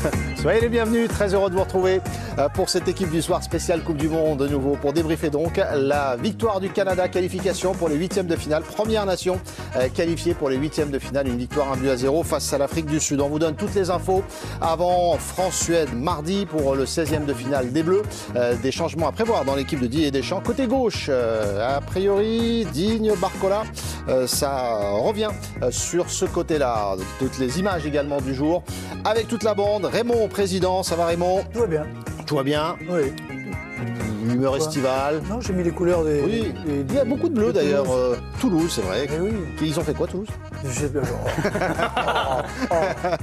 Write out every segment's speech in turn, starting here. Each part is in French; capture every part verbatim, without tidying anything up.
Soyez les bienvenus, très heureux de vous retrouver pour cette équipe du soir spéciale Coupe du Monde de nouveau pour débriefer donc la victoire du Canada, qualification pour les huitièmes de finale, première nation qualifiée pour les huitièmes de finale, une victoire un but à zéro face à l'Afrique du Sud. On vous donne toutes les infos avant France-Suède mardi pour le seizième de finale des Bleus, des changements à prévoir dans l'équipe de Didier Deschamps. Côté gauche, a priori, Digne, Barcola, ça revient sur ce côté-là. Toutes les images également du jour avec toute la bande. Raymond, président, ça va Raymond? Tout va bien. Tout va bien? Oui. Humeur Quoi estivale? Non, j'ai mis les couleurs des... Oui, des, des, il y a beaucoup de bleu d'ailleurs. Euh, Toulouse, c'est vrai. Mais oui. Ils ont fait quoi, Toulouse? Je... oh, oh.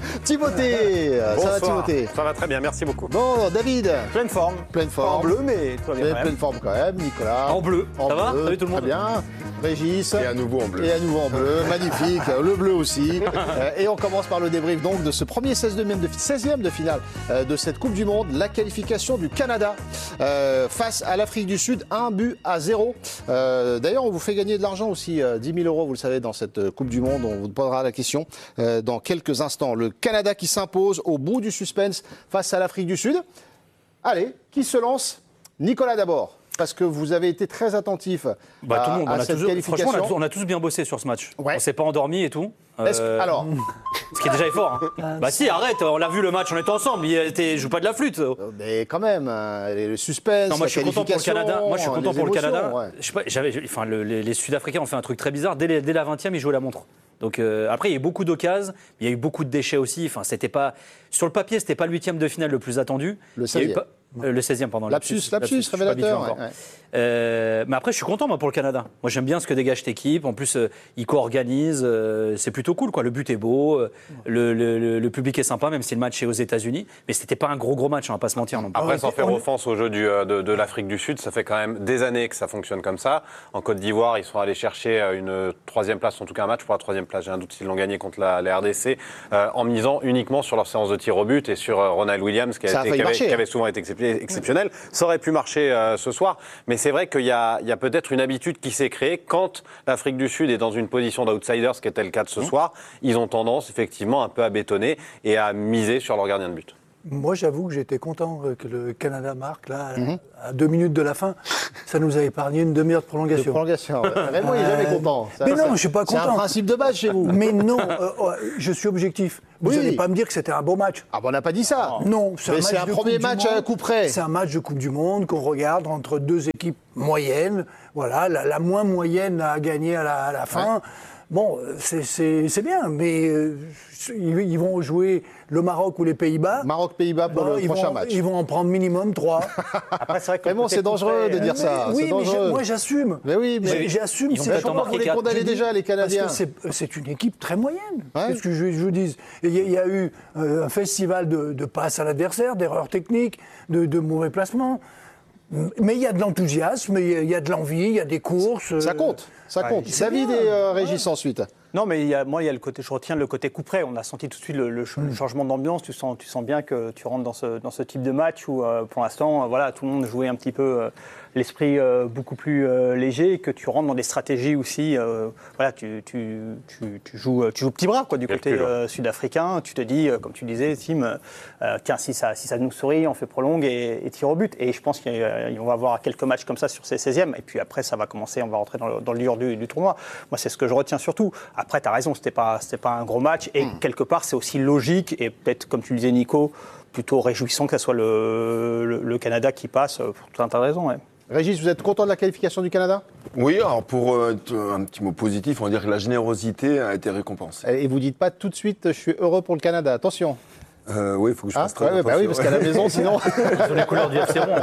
Timothée, ça va Timothée? Ça va très bien, merci beaucoup. Bon, David? Pleine forme. Pleine forme. Pas en bleu, mais tout va bien. Pleine forme quand même. Nicolas? En bleu. En ça bleu. va? Salut tout le monde. Très bien. Régis. Et à nouveau en bleu. Et à nouveau en bleu. Magnifique. Le bleu aussi. Et on commence par le débrief donc de ce premier seizième de finale de cette Coupe du Monde. La qualification du Canada euh, face à l'Afrique du Sud. Un but à zéro. Euh, d'ailleurs, on vous fait gagner de l'argent aussi. Euh, dix mille euros, vous le savez, dans cette Coupe du Monde. On vous posera la question euh, dans quelques instants. Le Canada qui s'impose au bout du suspense face à l'Afrique du Sud. Allez, qui se lance? Nicolas d'abord. Parce que vous avez été très attentif bah, à, tout le monde. à On a cette tous, qualification. Franchement, on a, tous, on a tous bien bossé sur ce match. Ouais. On s'est pas endormi et tout. Est-ce que, euh, alors, ce qui est déjà fort. Hein. Bah si, arrête. On l'a vu le match, on était ensemble. Il était, joue pas de la flûte. mais quand même, hein, le suspense, Non, moi, je suis la content pour le Canada. Moi, je suis content les pour le émotions, Canada. ouais. Je sais pas, j'avais, enfin, le, les, les Sud-Africains ont fait un truc très bizarre. Dès, les, dès la vingtième, ils jouaient la montre. Donc euh, après, il y a eu beaucoup d'occasions, il y a eu beaucoup de déchets aussi. Enfin, c'était pas sur le papier, c'était pas le huitième de finale le plus attendu. Le seizième. Pas... Euh, le seizième, pardon. Lapsus, lapsus, lapsus, lapsus révélateur. Ouais, ouais. Euh, mais après, je suis content moi pour le Canada. Moi, j'aime bien ce que dégage cette équipe. En plus, euh, ils co-organisent. Euh, c'est plutôt cool, quoi. Le but est beau, euh, le, le, le public est sympa, même si le match est aux États-Unis. Mais c'était pas un gros gros match, on va pas se mentir. Non. Après, sans faire offense au jeu du, de, de l'Afrique du Sud, ça fait quand même des années que ça fonctionne comme ça. En Côte d'Ivoire, ils sont allés chercher une troisième place, en tout cas un match pour la troisième place. J'ai un doute s'ils l'ont gagné contre la, la R D C, euh, en misant uniquement sur leur séance de tir au but et sur euh, Ronald Williams, qui, a été, qui, avait, qui avait souvent été exceptionnel. Ça aurait pu marcher euh, ce soir, mais c'est vrai qu'il y a, il y a peut-être une habitude qui s'est créée quand l'Afrique du Sud est dans une position d'outsider, ce qui était le cas de ce mmh. soir. Ils ont tendance effectivement un peu à bétonner et à miser sur leur gardien de but. Moi, j'avoue que j'étais content que le Canada marque là, mmh. à deux minutes de la fin. Ça nous a épargné une demi-heure de prolongation. De prolongation. Raymond, il n'est jamais content. Ça, mais non, ça, je ne suis pas content. C'est un principe de base chez vous. Mais non, euh, je suis objectif. Vous n'allez oui. pas me dire que c'était un beau match. Ah bon, on n'a pas dit ça. Non, c'est un, c'est un premier match à coup près. C'est un match de Coupe du Monde qu'on regarde entre deux équipes moyennes. Voilà, la, la moins moyenne a gagné à la, à la fin. Ouais. Bon, c'est, c'est, c'est bien, mais euh, ils vont jouer le Maroc ou les Pays-Bas. Maroc-Pays-Bas pour bon, le prochain vont, match. Ils vont en prendre minimum trois. Après, c'est vrai que Raymond, c'est dangereux de dire mais, ça. Oui, c'est mais j'ai, moi j'assume. Mais oui, mais j'assume. C'est pourquoi vous les condamnez déjà, les Canadiens. Parce que c'est, c'est une équipe très moyenne. Ouais. Qu'est-ce que je, je vous dis? Il y, a, il y a eu euh, un festival de, de passes à l'adversaire, d'erreurs techniques, de, de mauvais placements. Mais il y a de l'enthousiasme, il y a de l'envie, il y a des courses. Ça compte, ça compte. Ouais, David bien. et euh, Régis ouais. ensuite. Non, mais il y a, moi, il y a le côté, je retiens le côté coup près. On a senti tout de suite le, le, le changement d'ambiance. Tu sens, tu sens bien que tu rentres dans ce, dans ce type de match où, euh, pour l'instant, euh, voilà, tout le monde jouait un petit peu euh, l'esprit euh, beaucoup plus euh, léger, que tu rentres dans des stratégies aussi. Euh, voilà, tu, tu, tu, tu joues, tu joues petit bras, quoi, du Quel côté euh, sud-africain. Tu te dis, euh, comme tu disais, Tim, euh, tiens, si ça, si ça nous sourit, on fait prolongue et, et tir au but. Et je pense qu'on va avoir quelques matchs comme ça sur ces seizièmes. Et puis après, ça va commencer, on va rentrer dans le, dans le dur du, du tournoi. Moi, c'est ce que je retiens surtout. Après, tu as raison, c'était pas, c'était pas un gros match. Et mmh. quelque part, c'est aussi logique. Et peut-être, comme tu le disais, Nico, plutôt réjouissant que ce soit le, le, le Canada qui passe pour tout un tas de raisons. Ouais. Régis, vous êtes content de la qualification du Canada? Oui, alors pour euh, un petit mot positif, on va dire que la générosité a été récompensée. Et vous dites pas tout de suite, je suis heureux pour le Canada. Attention. Euh, oui, il faut que je fasse ah, très ouais, attention. Bah oui, parce qu'à la maison, sinon... Sur les couleurs du F C Rouen.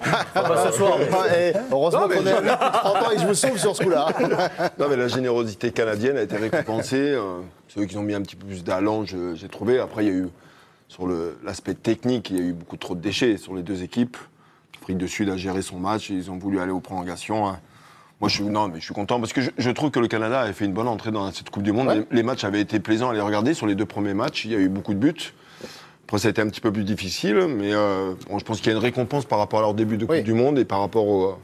Pas ce soir. Mais... Et heureusement non, mais qu'on est depuis trente ans et que je me sauve sur ce coup-là. Non, mais la générosité canadienne a été récompensée. Euh, c'est eux qui ont mis un petit peu plus d'allant, je, j'ai trouvé. Après, il y a eu, sur le, l'aspect technique, il y a eu beaucoup trop de déchets sur les deux équipes. L'Afrique du Sud a géré son match et ils ont voulu aller aux prolongations. Hein. Moi, je suis, non, mais je suis content parce que je, je trouve que le Canada avait fait une bonne entrée dans cette Coupe du Monde. Ouais. Les, les matchs avaient été plaisants à les regarder. Sur les deux premiers matchs, il y a eu beaucoup de buts. Après, ça a été un petit peu plus difficile, mais euh, bon, je pense qu'il y a une récompense par rapport à leur début de Coupe oui. du Monde et par rapport au,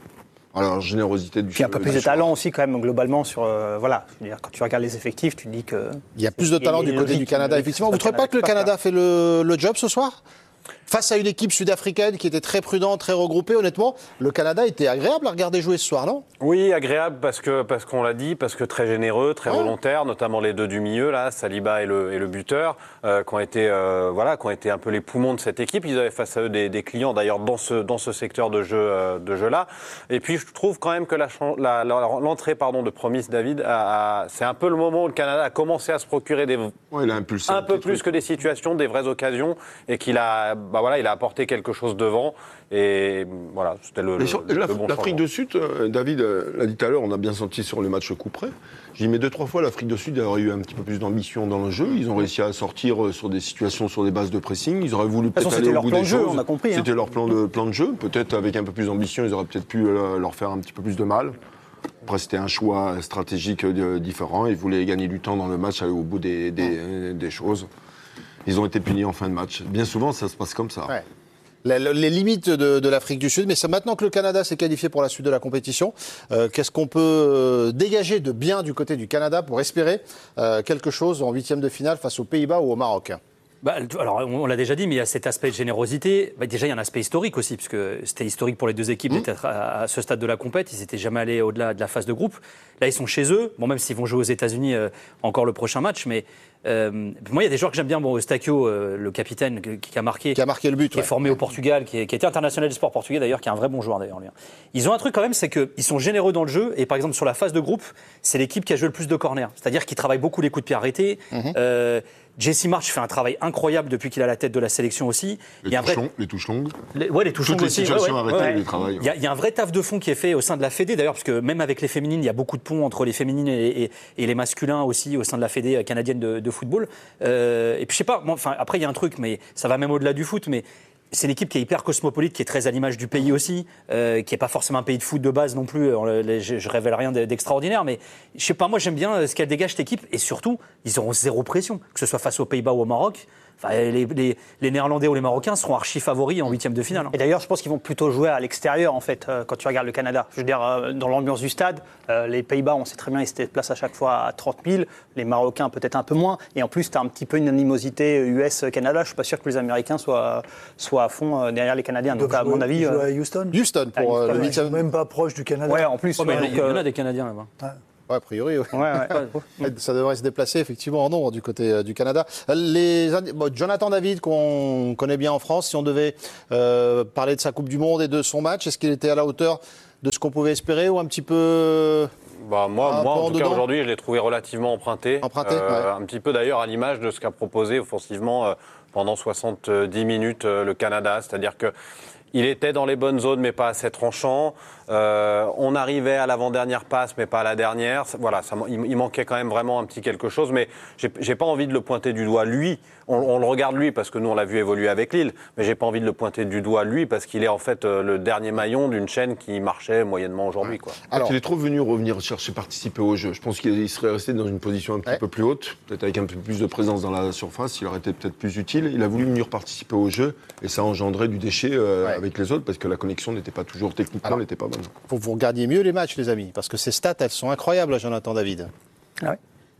Alors, générosité du Puis un peu plus de talent aussi, quand même, globalement, sur. Euh, voilà. Je veux dire, quand tu regardes les effectifs, tu dis que. Il y a plus de talent du côté du Canada, effectivement. Vous ne trouvez pas que le Canada fait le, le job ce soir ? Face à une équipe sud-africaine qui était très prudente, très regroupée, honnêtement, le Canada était agréable à regarder jouer ce soir, non ? Oui, agréable parce que parce qu'on l'a dit, parce que très généreux, très Ouais. volontaire, notamment les deux du milieu là, Saliba et le et le buteur, euh, qui ont été euh, voilà, qui ont été un peu les poumons de cette équipe. Ils avaient face à eux des, des clients d'ailleurs dans ce dans ce secteur de jeu euh, de jeu là. Et puis je trouve quand même que la, la, la l'entrée pardon de Promise David, a, a, c'est un peu le moment où le Canada a commencé à se procurer des Ouais, il a impulsé un un peu petit plus truc. que des situations, des vraies occasions, et qu'il a bah voilà, il a apporté quelque chose devant. Et voilà, c'était le, Mais le, sur- le l'Af- bon L'Afrique changement. du Sud, euh, David euh, l'a dit tout à l'heure, on a bien senti sur le match coup près. J'ai dit, mais deux, trois fois, l'Afrique du Sud aurait eu un petit peu plus d'ambition dans le jeu. Ils ont réussi à sortir euh, sur des situations, sur des bases de pressing. Ils auraient voulu toute façon, peut-être aller c'était au leur bout plan des de jeu, choses. on a compris, hein. C'était leur plan de, plan de jeu. Peut-être avec un peu plus d'ambition, ils auraient peut-être pu euh, leur faire un petit peu plus de mal. Après, c'était un choix stratégique euh, différent. Ils voulaient gagner du temps dans le match, aller au bout des, des, des choses. Ils ont été punis en fin de match. Bien souvent, ça se passe comme ça. Ouais. Les, les limites de, de l'Afrique du Sud, mais c'est maintenant que le Canada s'est qualifié pour la suite de la compétition. Euh, qu'est-ce qu'on peut euh, dégager de bien du côté du Canada pour espérer euh, quelque chose en huitième de finale face aux Pays-Bas ou au Maroc ? Bah, alors, on l'a déjà dit, mais il y a cet aspect de générosité. Bah, déjà, il y a un aspect historique aussi, puisque c'était historique pour les deux équipes d'être à, à ce stade de la compète. Ils n'étaient jamais allés au-delà de la phase de groupe. Là, ils sont chez eux. Bon, même s'ils vont jouer aux États-Unis euh, encore le prochain match, mais euh, moi, il y a des joueurs que j'aime bien. Bon, Eustáquio, euh, le capitaine qui, qui a marqué, Qui a marqué le but, qui est ouais. formé au Portugal, qui, est, qui était international du sport portugais d'ailleurs, qui est un vrai bon joueur d'ailleurs. Lui. Ils ont un truc quand même, c'est qu'ils sont généreux dans le jeu. Et par exemple, sur la phase de groupe, c'est l'équipe qui a joué le plus de corners. C'est-à-dire qu'ils travaillent beaucoup les coups de pied arrêtés. Mhm. Euh, Jesse March fait un travail incroyable depuis qu'il a la tête de la sélection aussi. Les, Il y a un touches vrai... longues, les touches longues. Les, ouais, les touches Toutes longues les aussi. situations ouais, ouais, arrêtées, ouais. les travails. Il y, a, il y a un vrai taf de fond qui est fait au sein de la Fédé, d'ailleurs, parce que même avec les féminines, il y a beaucoup de ponts entre les féminines et, et, et les masculins aussi au sein de la Fédé canadienne de, de football. Euh, et puis je sais pas, moi, enfin, après il y a un truc, mais ça va même au-delà du foot, mais c'est une équipe qui est hyper cosmopolite, qui est très à l'image du pays aussi, euh, qui n'est pas forcément un pays de foot de base non plus. Alors, les, je, je révèle rien d'extraordinaire, mais je sais pas, moi j'aime bien ce qu'elle dégage cette équipe, et surtout, ils auront zéro pression, que ce soit face aux Pays-Bas ou au Maroc. Enfin, les, les, les Néerlandais ou les Marocains seront archi favoris en huitième de finale. Et d'ailleurs, je pense qu'ils vont plutôt jouer à l'extérieur, en fait, euh, quand tu regardes le Canada. Je veux dire, euh, dans l'ambiance du stade, euh, les Pays-Bas, on sait très bien, ils se déplacent à chaque fois à trente mille. Les Marocains, peut-être un peu moins. Et en plus, tu as un petit peu une animosité U S-Canada. Je ne suis pas sûr que les Américains soient, soient à fond euh, derrière les Canadiens. Donc, à mon avis. Ils jouent euh, à Houston. Houston pour Ah, euh, le Houston, Ils sont huitième. même pas proches du Canada. Ouais, en plus. Oh, mais ouais, il y donc, en a euh, des Canadiens là-bas. Ouais, a priori, oui. ouais, ouais. Ça devrait se déplacer effectivement en nombre du côté euh, du Canada. Les, bon, Jonathan David, qu'on connaît bien en France, si on devait euh, parler de sa Coupe du Monde et de son match, est-ce qu'il était à la hauteur de ce qu'on pouvait espérer ou un petit peu... Bah moi, Un moi peu en en tout cas dedans. aujourd'hui, je l'ai trouvé relativement emprunté. Emprunté, ouais. Un petit peu d'ailleurs à l'image de ce qu'a proposé offensivement euh, pendant soixante-dix minutes euh, le Canada. C'est-à-dire que il était dans les bonnes zones, mais pas assez tranchant. Euh, on arrivait à l'avant-dernière passe, mais pas à la dernière. Voilà, ça, il, il manquait quand même vraiment un petit quelque chose. Mais j'ai, j'ai pas envie de le pointer du doigt lui. On, on le regarde lui parce que nous on l'a vu évoluer avec Lille. Mais j'ai pas envie de le pointer du doigt lui parce qu'il est en fait euh, le dernier maillon d'une chaîne qui marchait moyennement aujourd'hui, quoi. Alors, Il est trop venu revenir chercher participer au jeu. Je pense qu'il serait resté dans une position un petit Ouais. peu plus haute, peut-être avec un peu plus de présence dans la surface. Il aurait été peut-être plus utile. Il a voulu venir participer au jeu et ça a engendré du déchet euh, Ouais. avec les autres parce que la connexion n'était pas toujours techniquement Alors, n'était pas bonne. faut que vous regardiez mieux les matchs, les amis, parce que ces stats, elles sont incroyables, Jonathan David. Ah ouais.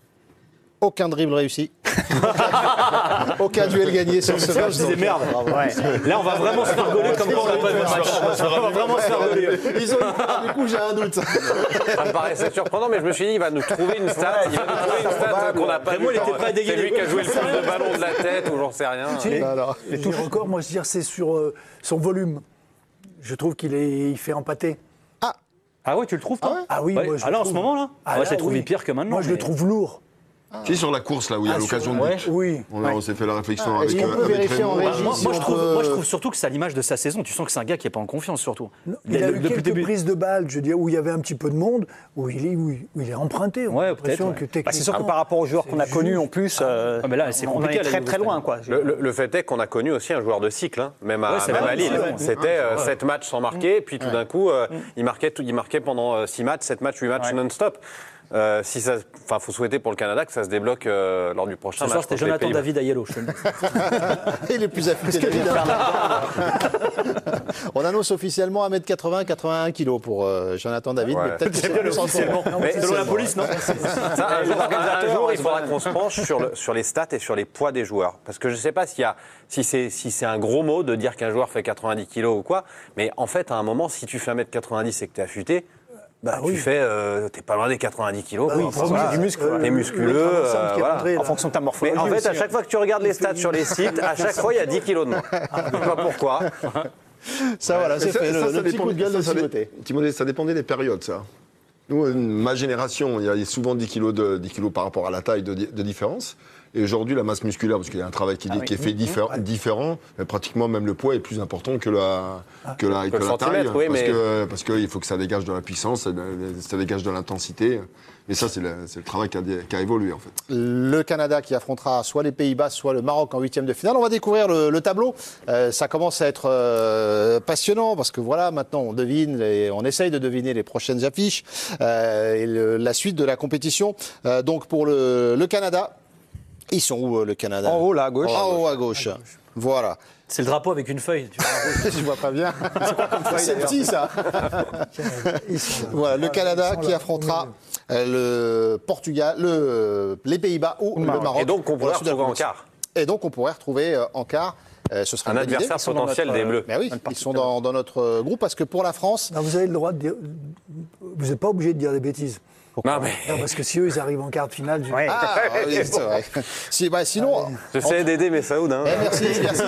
Aucun dribble réussi. Aucun duel gagné sur ce match. Je disais donc, merde. Ouais. Là, on va vraiment se faire gauler comme quand on n'a pas vu le match. On va vraiment se faire gauler. Ils ont eu- du coup, j'ai un doute. Ça me paraissait surprenant, mais je me suis dit, il va nous trouver une stat, il va nous trouver une stat qu'on n'a pas Vraiment, vue. il était prêt à dégainer. C'est lui qui a joué le plus de ballons de la tête, ou j'en sais rien. Alors, Les touches records, moi, je veux dire, c'est sur euh, son volume. Je trouve qu'il est, il fait empâter. Ah ouais, tu le trouves, toi? Ah oui, Ouais. moi, je Ah le là, en trouve. ce moment, là Ah, Moi, là, je l'ai trouvé oui. pire que maintenant. Moi, je mais- le trouve lourd. C'est sur la course là où il y a Ah, l'occasion sur- de ouais. but. Oui. On, a- on s'est fait la réflexion Ah, avec, est-ce qu'on euh, peut avec vérifier en Raymond. régie Moi, si moi, on je trouve, peut- moi, je trouve surtout que c'est à l'image de sa saison. Tu sens que c'est un gars qui n'est pas en confiance, surtout. Il a Le- eu depuis le quelques début. prises de balles, je veux dire, où il y avait un petit peu de monde, où il est, où il, où il est emprunté. On a Ouais, l'impression peut-être, que ouais. Bah, c'est sûr que techniquement- par rapport aux joueurs qu'on a c'est connus juste. en plus, euh, Ah, mais là, c'est on en compliqué, est la très Ligue très des loin, quoi. Le, le- le fait est qu'on a connu aussi un joueur de cycle, hein, même à, Ouais, c'est même vrai, à Lille. c'est vrai. C'était euh, sept matchs sans marquer, puis tout d'un coup, euh, il, marquait tout- il marquait pendant six matchs, sept matchs, huit matchs Ouais. non-stop. Euh, si ça, enfin, faut souhaiter pour le Canada que ça ça se débloque euh, lors du prochain Ce match. soir, c'était contre les Jonathan Pays-Bas. David Ayello, je te le dis. Il est plus affûté. On annonce officiellement un mètre quatre-vingts, quatre-vingt-un kilos pour euh, Jonathan David. Ouais. Mais peut-être que C'est bien officiellement. Mais Selon la police, non Ça, un jour, un jour, il faudra qu'on se penche sur, le, sur les stats et sur les poids des joueurs. Parce que je ne sais pas s'il y a, si c'est si c'est un gros mot de dire qu'un joueur fait quatre-vingt-dix kilos ou quoi, mais en fait, à un moment, si tu fais un mètre quatre-vingt-dix et que tu es affûté, bah, Ah oui. tu fais, euh, t'es pas loin des quatre-vingt-dix kilos. Bah quoi. oui, Enfin, faut voilà. du muscle, T'es ouais. musculeux. Le traversant euh, qui est voilà. rentré, là. En fonction de ta Mais morphologie. en fait, aussi, à chaque fois que tu regardes les stats sur les sites, à chaque fois, il y a dix kilos de moins. Je sais pas pourquoi. Ça, voilà, c'est Mais ça- fait. ça, Le, ça le petit dépend- coup de gueule ça, de ça dé- Timothée. Timothée, ça dépendait des périodes, ça. Nous, euh, ma génération, il y a souvent dix kilos, de, dix kilos par rapport à la taille de, di- de différence. Et aujourd'hui, la masse musculaire, parce qu'il y a un travail qui, Ah oui. qui est fait diffé- différent, mais pratiquement même le poids est plus important que la, que la, Que que le la taille. centimètre, oui, parce mais- que parce qu'il faut que ça dégage de la puissance, ça, ça dégage de l'intensité. Mais ça, c'est le, c'est le travail qui a, qui a évolué, en fait. Le Canada qui affrontera soit les Pays-Bas, soit le Maroc en huitième de finale. On va découvrir le, le tableau. Euh, ça commence à être euh, passionnant parce que voilà, maintenant on devine, les- on essaye de deviner les prochaines affiches euh, et le- la suite de la compétition. Euh, donc pour le, le Canada, ils sont où euh, le Canada? En haut, là, à gauche. En haut à gauche. Voilà. C'est le drapeau avec une feuille. Tu vois. Je vois pas bien. C'est petit ça. Ils sont là. Voilà, le Ils Canada sont qui là. affrontera euh, le Portugal, le, les Pays-Bas ou le Maroc. Et donc, on pour la pourrait suite de la retrouver en compétition. quart. Et donc, on pourrait retrouver euh, en quart. euh, ce sera Un une bonne idée. adversaire Ils sont dans potentiel notre, des Bleus. Mais oui, ils sont dans, dans notre euh, groupe parce que pour la France, Non, vous avez le droit de dire. Vous n'êtes pas obligé de dire des bêtises. Non, mais Non, parce que si eux, ils arrivent en quart de finale, je- Ouais. ah, oui, c'est vrai. Si, bah, sinon, j'essaie d'aider mes Saoud. Hein. eh, merci, merci.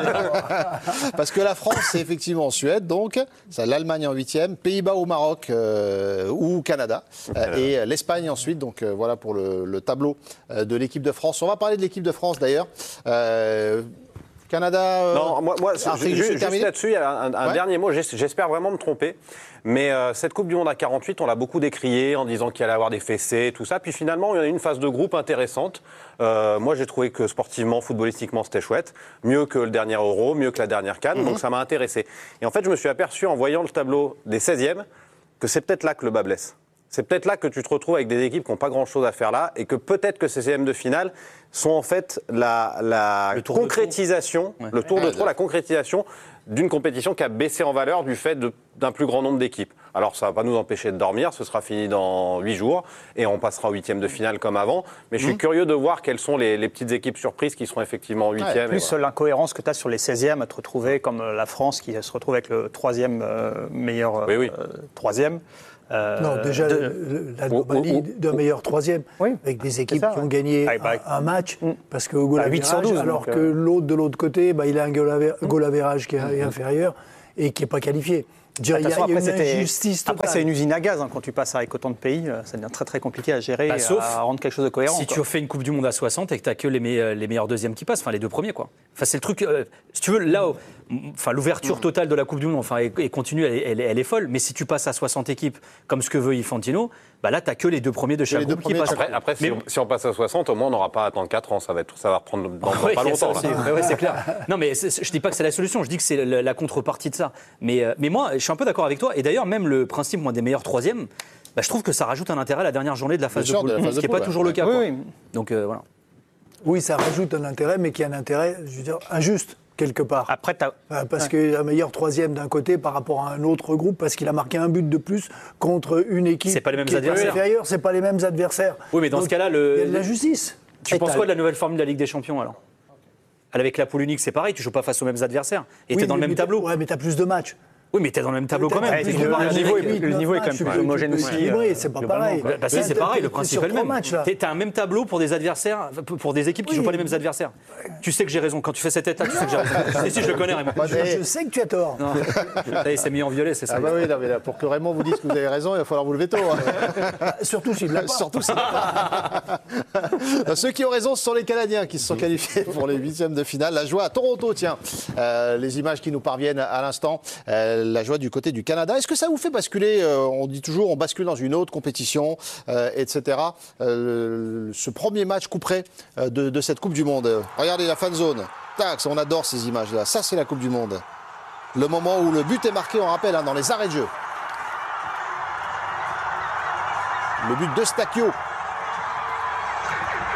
Timothée. Parce que la France, c'est effectivement Suède, donc c'est l'Allemagne en huitième, Pays-Bas au Maroc euh, ou Canada, euh, et euh, l'Espagne ensuite. Donc euh, voilà pour le, le tableau euh, de l'équipe de France. On va parler de l'équipe de France d'ailleurs. Euh, Canada. euh, Non, moi, moi Afrique du ju- Sud juste terminé là-dessus, il y a un, un Ouais. dernier mot. J'es- J'espère vraiment me tromper. Mais euh, cette Coupe du Monde à quarante-huit, on l'a beaucoup décriée en disant qu'il allait avoir des fessées, tout ça. Puis finalement, il y a eu une phase de groupe intéressante. Euh, moi, j'ai trouvé que sportivement, footballistiquement, c'était chouette. Mieux que le dernier Euro, mieux que la dernière CAN. Mhm. Donc ça m'a intéressé. Et en fait, je me suis aperçu en voyant le tableau des seizièmes que c'est peut-être là que le bas blesse. C'est peut-être là que tu te retrouves avec des équipes qui n'ont pas grand-chose à faire là et que peut-être que ces seizièmes de finale sont en fait la, la Le tour de concrétisation, trop. Ouais. le tour de Ouais, trop, la concrétisation d'une compétition qui a baissé en valeur du fait de- d'un plus grand nombre d'équipes. Alors ça ne va pas nous empêcher de dormir, ce sera fini dans huit jours et on passera au huitième de finale comme avant. Mais je suis curieux de voir quelles sont les, les petites équipes surprises qui seront effectivement en huitième. Plus euh, l'incohérence que tu as sur les seizièmes à te retrouver comme euh, la France qui se retrouve avec le troisième euh, meilleur euh, Oui, oui. euh, troisième. Euh, Non, déjà, de- le- l'anomalie Oh, oh, oh. d'un meilleur troisième, Oui. avec des équipes C'est ça, qui ont ouais. gagné Ah, bah, un, un match, mm. parce que goal Bah, huit sur average, douze, alors donc, que euh. l'autre de l'autre côté, bah, il a un goal aver- goal average qui est inférieur et qui n'est pas qualifié. Je veux dire, De Il y toute a, façon, il y a après, une c'était- injustice Après, totale. c'est une usine à gaz. hein. Quand tu passes avec autant de pays, euh, ça devient très très compliqué à gérer, Bah, et sauf à rendre quelque chose de cohérent. Si quoi. tu fais une Coupe du Monde à soixante et que tu n'as que les, me- les meilleurs deuxièmes qui passent, enfin les deux premiers, quoi. Enfin, c'est le truc. euh, si tu veux, là, où- enfin, l'ouverture totale de la Coupe du Monde, enfin, et, et continue, elle, est- elle est- elle est folle. Mais si tu passes à soixante équipes, comme ce que veut Infantino, bah là, tu n'as que les deux premiers de chaque les deux groupe qui premiers de passent. chaque Après, après si, Mais- on, si on passe à soixante, au moins on n'aura pas à attendre quatre ans. Ça va, être, ça va reprendre dans, dans Ouais, pas il y a ça longtemps. aussi. là. Ouais, ouais, c'est clair. Non, mais c'est- je dis pas que c'est la solution. Je dis que c'est la, la contrepartie de ça. Mais, euh, mais moi, je suis un peu d'accord avec toi. Et d'ailleurs, même le principe moi, des meilleurs troisièmes, bah, je trouve que ça rajoute un intérêt à la dernière journée de la phase Bien sûr, de de poule, la phase ce qui de n'est pas poule, toujours le cas. Oui, quoi. oui. Donc euh, voilà. Oui, ça rajoute un intérêt, mais qui est un intérêt, je veux dire, injuste, quelque part. Après, t'as- Euh, Parce qu'il y a un meilleur troisième d'un côté par rapport à un autre groupe, parce qu'il a marqué un but de plus contre une équipe C'est pas les mêmes qui est adversaires. inférieure, c'est pas les mêmes adversaires. Oui, mais dans Donc, ce cas-là, le- il y a de la justice. Tu Et penses t'as- quoi de la nouvelle formule de la Ligue des Champions alors? Avec la poule unique, c'est pareil, tu joues pas face aux mêmes adversaires. Et Oui, tu es dans le mais- même tableau. Ouais, mais t'as plus de matchs. Oui, mais tu es dans le même tableau quand même. Ouais, Tu le- peux le- pas le regarder niveau avec- est- le niveau est quand même tu plus peux- tu homogène peux aussi, équilibrer, euh, c'est pas globalement, pareil. quoi. Bah si, Là, c'est t'es- pareil, le t'es principe sur est le trois même. matchs, là. Tu as un même tableau pour des adversaires, pour des équipes qui ne jouent pas les mêmes adversaires. Tu sais que j'ai raison. Quand tu fais cette tête-là, tu sais que j'ai raison. Si, si, je le connais, Raymond. Je, je sais que tu as tort. Non. Ça y est, c'est mis en violet, c'est ça. Ah bah oui, non, mais là, pour que Raymond vous dise que vous avez raison, il va falloir vous le veto. hein. Surtout s'il l'a pas. Surtout si- Ceux qui ont raison, ce sont les Canadiens qui se sont qualifiés pour les huitièmes de finale. La joie à Toronto, tiens. Euh, les images qui nous parviennent à l'instant. Euh, la joie du côté du Canada. Est-ce que ça vous fait basculer euh, On dit toujours, on bascule dans une autre compétition, euh, et cetera. Euh, ce premier match coup près euh, de, de cette Coupe du Monde. Regardez la fan zone. Tac, on adore ces images-là. Ça, c'est la Coupe du Monde. Le moment où le but est marqué, on rappelle, hein, dans les arrêts de jeu. Le but de Stakio.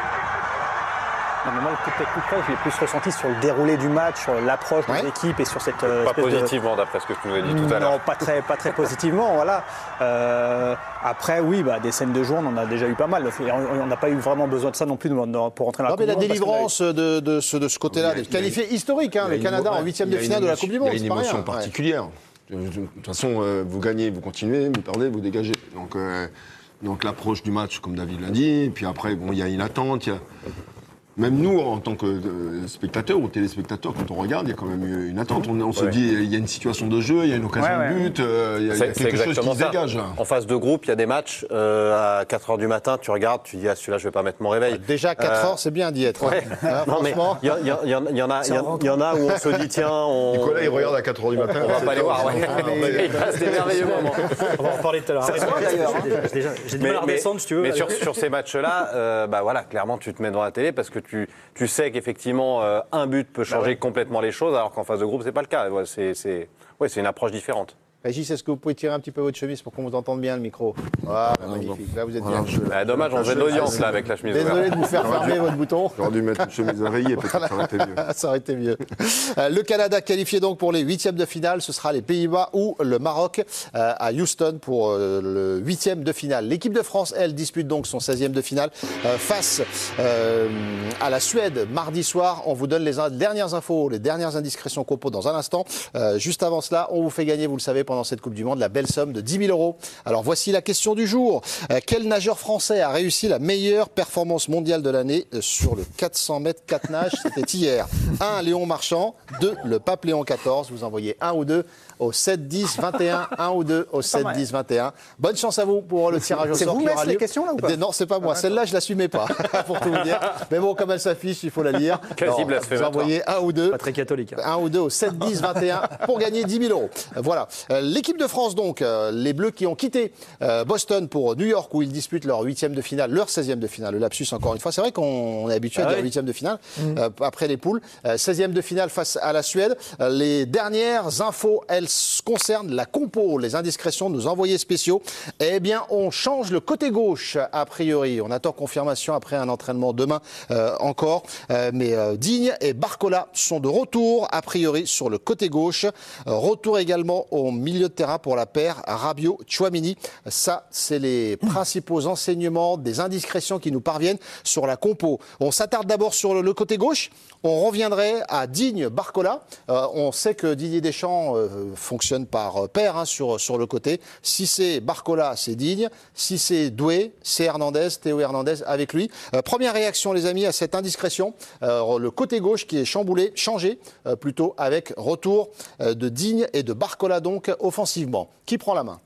Non, mais moi, le côté coup près, je l'ai plus ressenti sur le déroulé du match, sur l'approche Ouais. de l'équipe et sur cette. euh, Pas espèce de- positivement, d'après ce que tu nous as dit tout à l'heure. Non, pas très, pas très positivement, voilà. Euh, après, oui, bah, des scènes de jeu, on en a déjà eu pas mal. Et on on n'a pas eu vraiment besoin de ça non plus pour rentrer dans la Non, Coupe mais la du Monde, parce qu'on a eu- délivrance de, de ce, de ce côté-là, Il y a- des qualifiés historiques, hein, Il y a le une Canada émo- en huitième il y de a une finale de la émotion- Coupe du Monde, Il y a c'est une pas rien. émotion Ouais. particulière. De de toute façon, euh, vous gagnez, vous continuez, vous perdez, vous dégagez. Donc, euh, donc l'approche du match, comme David l'a dit, et puis après, bon, il y a une attente, il y a... Même nous, en tant que euh, spectateurs ou téléspectateurs, quand on regarde, il y a quand même eu une attente. On, on se Ouais. dit, il y a une situation de jeu, il y a une occasion Ouais, ouais. de but, euh, il y a, il y a C'est c'est quelque chose qui exactement se ça. dégage. Là. En phase de groupe, il y a des matchs euh, à quatre heures du matin, tu regardes, tu dis ah celui-là je vais pas mettre mon réveil. Déjà, quatre Euh, heures, c'est bien d'y être. hein. Ouais. Hein, non mais franchement. il y, a- il y a- il y en a, il y en a, il y en a- il y en a où on se dit tiens, on, Nicolas, il regarde à quatre heures du matin. on va pas les voir. Ouais. Il passe des merveilleux moments. On va en reparler tout à l'heure. Ça se voit, d'ailleurs, hein. J'ai déjà- J'ai du mal à redescendre si tu veux. mais sur, sur ces matchs-là, euh, bah voilà, clairement, tu te mets devant la télé parce que tu, tu sais qu'effectivement, euh, un but peut changer complètement les choses, alors qu'en phase de groupe, c'est pas le cas. Ouais, c'est, c'est, ouais, c'est une approche différente. Régis, est-ce que vous pouvez tirer un petit peu votre chemise pour qu'on vous entende bien le micro? Voilà, magnifique. Là, vous êtes Voilà, bien. je- Bah, dommage, on faisait de l'audience là avec la chemise Désolé ouverte. de vous faire fermer votre bouton. J'aurais dû mettre une chemise à rayer, peut-être ça aurait été mieux. Ça aurait été mieux. Euh, Le Canada qualifié donc pour les huitièmes de finale. Ce sera les Pays-Bas ou le Maroc euh, à Houston pour euh, le huitième de finale. L'équipe de France, elle, dispute donc son seizième de finale euh, face euh, à la Suède mardi soir. On vous donne les in- dernières infos, les dernières indiscrétions compo dans un instant. Euh, juste avant cela, on vous fait gagner, vous le savez, pendant cette Coupe du Monde, la belle somme de dix mille euros. Alors voici la question du jour. Euh, quel nageur français a réussi la meilleure performance mondiale de l'année euh, sur le quatre cents mètres quatre nages? C'était hier. un. Léon Marchand. deux. Le Pape Léon quatorze. Vous envoyez un ou deux au sept dix vingt et un. un ou deux au sept dix vingt et un. Bonne chance à vous pour le tirage au C'est sort vous, qui Metz, aura les lieu. questions, là, ou pas? Non, c'est pas moi. Celle-là, je l'assumais pas, pour tout vous dire. Mais bon, comme elle s'affiche, il faut la lire. Quasi Non, blasphématoire. Vous envoyez un ou deux. Pas très catholique. hein. Un ou deux au sept dix vingt et un pour gagner dix mille euros. Euh, Voilà. Euh, L'équipe de France, donc, euh, les Bleus qui ont quitté euh, Boston pour New York où ils disputent leur huitième de finale, leur seizième de finale. Le lapsus, encore une fois. C'est vrai qu'on est habitué à Ah dire oui. huitième de finale euh, après les poules. Euh, seizième de finale face à la Suède. Euh, les dernières infos, elles s- concernent la compo. Les indiscrétions de nos envoyés spéciaux. Eh bien, on change le côté gauche, a priori. On attend confirmation après un entraînement demain euh, encore. Euh, mais euh, Digne et Barcola sont de retour, a priori, sur le côté gauche. Euh, retour également au milieu de terrain pour la paire Rabiot-Chouamini. Ça, c'est les principaux enseignements des indiscrétions qui nous parviennent sur la compo. On s'attarde d'abord sur le, le côté gauche. On reviendrait à Digne-Barcola. Euh, on sait que Didier Deschamps euh, fonctionne par euh, paire hein, sur, sur le côté. Si c'est Barcola, c'est Digne. Si c'est Doué, c'est Hernandez, Théo Hernandez avec lui. Euh, première réaction, les amis, à cette indiscrétion. Euh, le côté gauche qui est chamboulé, changé, euh, plutôt avec retour euh, de Digne et de Barcola, donc, offensivement. Qui prend la main?